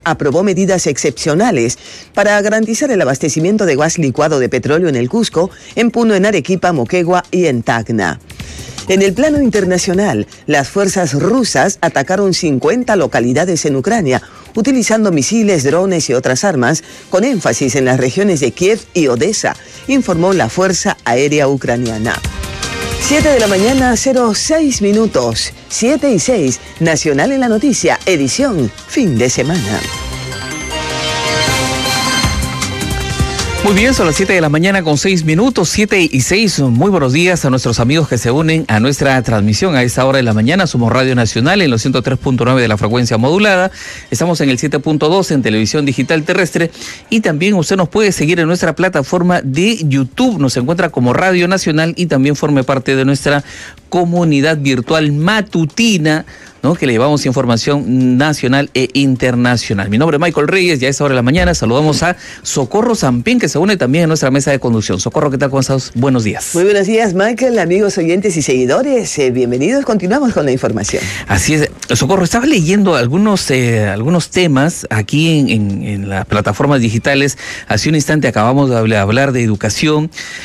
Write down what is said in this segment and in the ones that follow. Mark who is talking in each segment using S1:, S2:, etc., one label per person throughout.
S1: aprobó medidas excepcionales para garantizar el abastecimiento de gas licuado de petróleo en el Cusco, en Puno, en Arequipa, Moquegua y en Tacna. En el plano internacional, las fuerzas rusas atacaron 50 localidades en Ucrania, utilizando misiles, drones y otras armas, con énfasis en las regiones de Kiev y Odessa, informó la Fuerza Aérea Ucraniana. 7 de la mañana, 06 minutos. 7:06, Nacional en la Noticia, edición fin de semana.
S2: Muy bien, son las 7 de la mañana con 6 minutos, 7:06. Muy buenos días a nuestros amigos que se unen a nuestra transmisión a esta hora de la mañana. Somos Radio Nacional en los 103.9 de la frecuencia modulada. Estamos en el 7.2 en televisión digital terrestre y también usted nos puede seguir en nuestra plataforma de YouTube. Nos encuentra como Radio Nacional y también forme parte de nuestra comunidad virtual matutina, ¿no?, que le llevamos información nacional e internacional. Mi nombre es Michael Reyes y a esta hora de la mañana saludamos a Socorro Sampín, que se une también a nuestra mesa de conducción. Socorro, ¿qué tal? ¿Cómo estás? Buenos días.
S1: Muy buenos días, Michael, amigos oyentes y seguidores. Bienvenidos, continuamos con la información.
S2: Así es. Socorro, estaba leyendo algunos temas aquí en las plataformas digitales. Hace un instante acabamos de hablar de educación,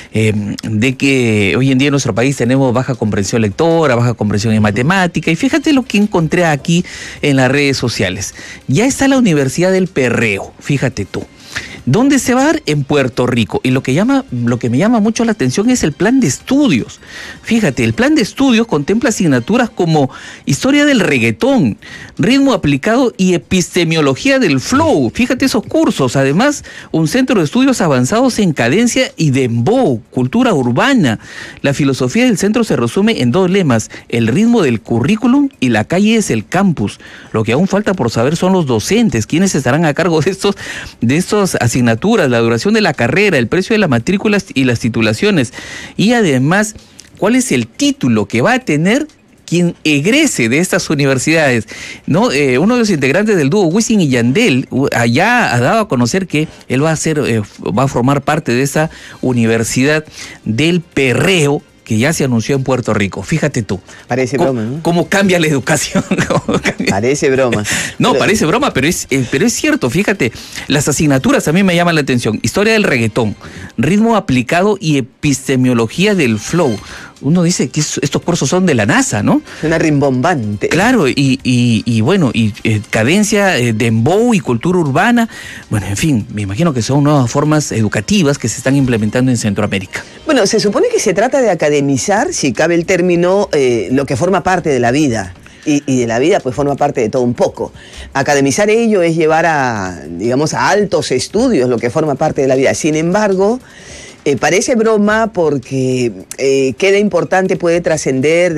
S2: de que hoy en día en nuestro país tenemos baja comprensión lectora, baja comprensión en matemática, y fíjate lo que encontré aquí en las redes sociales. Ya está la Universidad del Perreo, fíjate tú. ¿Dónde se va a dar? En Puerto Rico. Y lo que me llama mucho la atención es el plan de estudios. Fíjate, el plan de estudios contempla asignaturas como historia del reggaetón, ritmo aplicado y epistemología del flow. Fíjate esos cursos. Además, un centro de estudios avanzados en cadencia y dembow, cultura urbana. La filosofía del centro se resume en dos lemas: el ritmo del currículum y la calle es el campus. Lo que aún falta por saber son los docentes, quienes estarán a cargo de estos asignaturas, la duración de la carrera, el precio de las matrículas y las titulaciones, y además cuál es el título que va a tener quien egrese de estas universidades, ¿no? Uno de los integrantes del dúo, Wisin y Yandel, allá ha dado a conocer que él va a formar parte de esa Universidad del Perreo, que ya se anunció en Puerto Rico. Fíjate tú.
S1: Parece broma, ¿no?
S2: ¿Cómo cambia la educación?
S1: Parece broma.
S2: No, parece broma, pero es cierto. Fíjate, las asignaturas también me llaman la atención. Historia del reggaetón, ritmo aplicado y epistemología del flow. Uno dice que estos cursos son de la NASA, ¿no?
S1: Una rimbombante.
S2: Claro, y bueno, cadencia, dembow y cultura urbana. Bueno, en fin, me imagino que son nuevas formas educativas que se están implementando en Centroamérica.
S1: Bueno, se supone que se trata de academizar, si cabe el término, lo que forma parte de la vida. Y de la vida, pues forma parte de todo un poco. Academizar ello es llevar a altos estudios lo que forma parte de la vida. Sin embargo, parece broma porque queda importante, puede trascender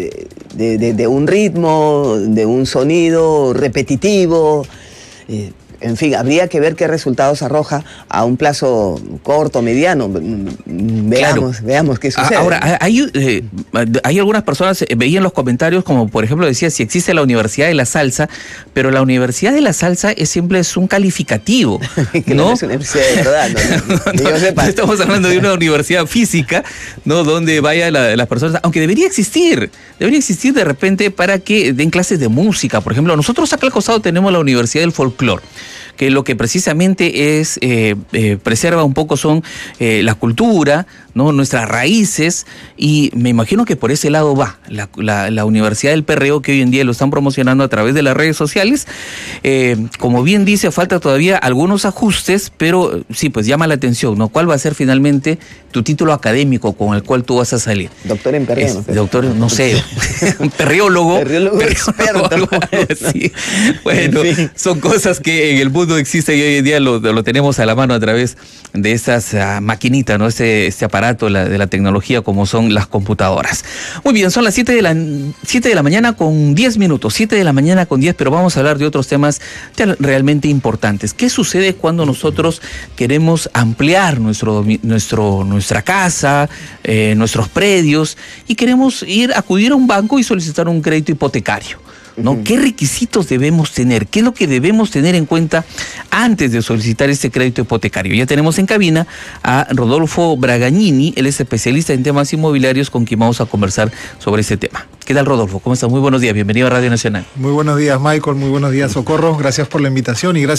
S1: de un ritmo, de un sonido repetitivo. En fin, habría que ver qué resultados arroja a un plazo corto, mediano. Veamos qué sucede.
S2: Ahora, hay algunas personas, veía en los comentarios, como por ejemplo decía, si existe la Universidad de la Salsa, pero la Universidad de la Salsa es un calificativo,
S1: que
S2: ¿no?
S1: No es una universidad de verdad,
S2: no estamos hablando de una universidad física, ¿no?, donde vayan las personas, aunque debería existir de repente para que den clases de música. Por ejemplo, nosotros acá al costado tenemos la Universidad del Folclor, que lo que precisamente es preserva un poco son la cultura, ¿no?, nuestras raíces, y me imagino que por ese lado va la Universidad del Perreo, que hoy en día lo están promocionando a través de las redes sociales. Como bien dice, falta todavía algunos ajustes, pero sí, pues llama la atención, ¿no? ¿Cuál va a ser finalmente tu título académico con el cual tú vas a salir?
S1: Doctor en perreo.
S2: Doctor, no sé, un perreólogo.
S1: Perreólogo experto.
S2: Algo así. Bueno, en fin, son cosas que en el mundo existen y hoy en día lo tenemos a la mano a través de estas maquinitas, ¿no? Este aparato de la tecnología, como son las computadoras. Muy bien, son las 7 de la mañana con 10 minutos, 7 de la mañana con 10, pero vamos a hablar de otros temas realmente importantes. ¿Qué sucede cuando nosotros queremos ampliar nuestra casa, nuestros predios, y queremos acudir a un banco y solicitar un crédito hipotecario? ¿no? ¿Qué requisitos debemos tener? ¿Qué es lo que debemos tener en cuenta antes de solicitar este crédito hipotecario? Ya tenemos en cabina a Rodolfo Bragagnini, él es especialista en temas inmobiliarios, con quien vamos a conversar sobre este tema. ¿Qué tal, Rodolfo? ¿Cómo estás? Muy buenos días, bienvenido a Radio Nacional.
S3: Muy buenos días, Michael, muy buenos días, Socorro, gracias por la invitación y gracias